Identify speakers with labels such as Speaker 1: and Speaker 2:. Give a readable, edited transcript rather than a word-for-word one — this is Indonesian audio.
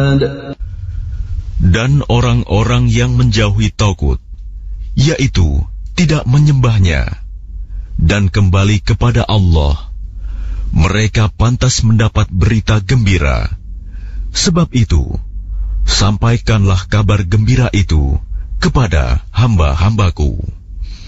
Speaker 1: Dan orang-orang yang menjauhi Tagut, yaitu tidak menyembahnya, dan kembali kepada Allah, mereka pantas mendapat berita gembira. Sebab itu, sampaikanlah kabar gembira itu kepada hamba-hambaku.